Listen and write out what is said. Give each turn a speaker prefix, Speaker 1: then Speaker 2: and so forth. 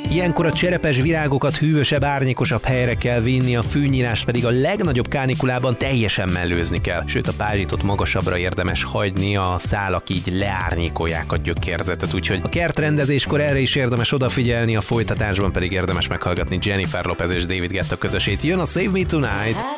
Speaker 1: Ilyenkor a cserepes virágokat hűvösebb, árnyékosabb helyre kell vinni, a fűnyírást pedig a legnagyobb kánikulában teljesen mellőzni kell. Sőt, a pázsitot magasabbra érdemes hagyni, a szálak így leárnyékolják a gyökérzetet, úgyhogy a kertrendezéskor erre is érdemes odafigyelni, a folytatásban pedig érdemes meghallgatni Jennifer Lopez és David Guetta közösét. Jön a Save Me Tonight!